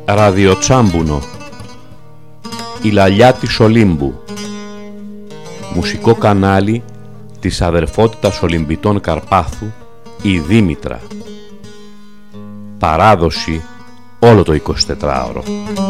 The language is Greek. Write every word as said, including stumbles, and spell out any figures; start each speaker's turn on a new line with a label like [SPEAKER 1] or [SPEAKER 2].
[SPEAKER 1] Ραδιοτσάμπουνο. Η λαλιά της Ολύμπου. Μουσικό κανάλι της αδερφότητας Ολυμπιτών Καρπάθου, η Δήμητρα. Παράδοση όλο το εικοσιτετράωρο.